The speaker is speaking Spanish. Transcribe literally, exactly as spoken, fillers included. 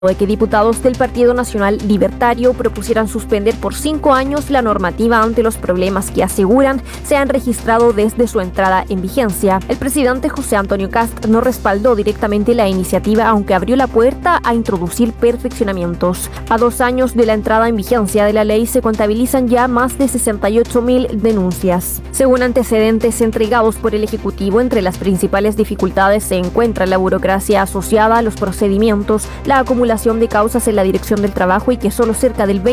de que diputados del Partido Nacional Libertario propusieran suspender por cinco años la normativa ante los problemas que aseguran se han registrado desde su entrada en vigencia. El presidente José Antonio Kast no respaldó directamente la iniciativa, aunque abrió la puerta a introducir perfeccionamientos. A dos años de la entrada en vigencia de la ley se contabilizan ya más de sesenta y ocho mil denuncias. Según antecedentes entregados por el Ejecutivo, entre las principales dificultades se encuentra la burocracia asociada a los procedimientos, la acumulación de causas en la Dirección del Trabajo y que solo cerca del veinte